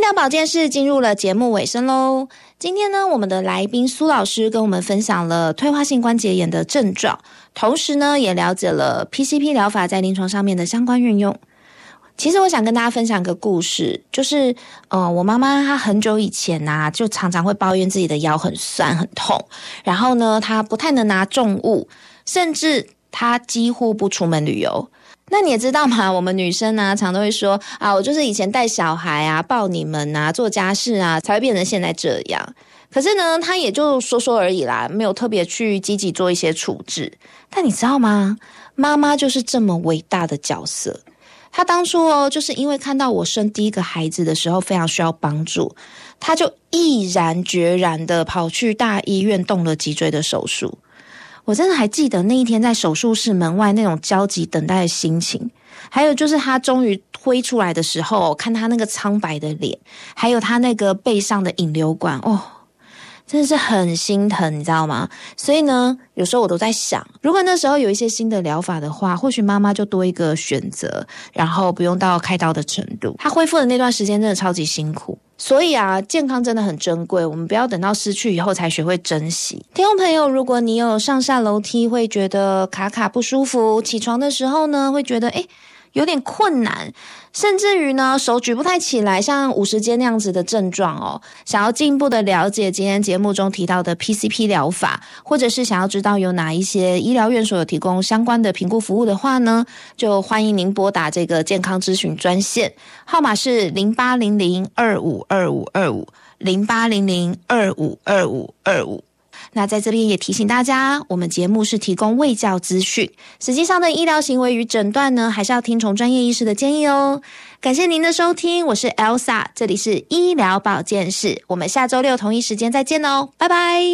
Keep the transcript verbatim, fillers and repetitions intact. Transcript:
疗保健室进入了节目尾声咯。今天呢，我们的来宾苏老师跟我们分享了退化性关节炎的症状，同时呢也了解了 P C P 疗法在临床上面的相关运用。其实我想跟大家分享个故事，就是呃，我妈妈她很久以前啊，就常常会抱怨自己的腰很酸很痛，然后呢她不太能拿重物，甚至她几乎不出门旅游。那你也知道嘛，我们女生啊常都会说啊，我就是以前带小孩啊抱你们啊做家事啊才会变成现在这样。可是呢她也就说说而已啦，没有特别去积极做一些处置。但你知道吗，妈妈就是这么伟大的角色。她当初哦，就是因为看到我生第一个孩子的时候非常需要帮助，她就毅然决然的跑去大医院动了脊椎的手术。我真的还记得那一天在手术室门外那种焦急等待的心情，还有就是她终于推出来的时候，看她那个苍白的脸，还有她那个背上的引流管，哦，真的是很心疼，你知道吗？所以呢，有时候我都在想，如果那时候有一些新的疗法的话，或许妈妈就多一个选择，然后不用到开刀的程度。她恢复的那段时间真的超级辛苦。所以啊，健康真的很珍贵，我们不要等到失去以后才学会珍惜。听众朋友，如果你有上下楼梯会觉得卡卡不舒服，起床的时候呢会觉得诶有点困难，甚至于呢手举不太起来，像五十肩那样子的症状哦，想要进一步的了解今天节目中提到的 P C P 疗法，或者是想要知道有哪一些医疗院所有提供相关的评估服务的话呢，就欢迎您拨打这个健康咨询专线，号码是零八零零二五二五二五 零八零零二五二五二五。那在这边也提醒大家，我们节目是提供卫教资讯，实际上的医疗行为与诊断呢，还是要听从专业医师的建议哦。感谢您的收听，我是 Elsa， 这里是医疗保健室，我们下周六同一时间再见哦，拜拜。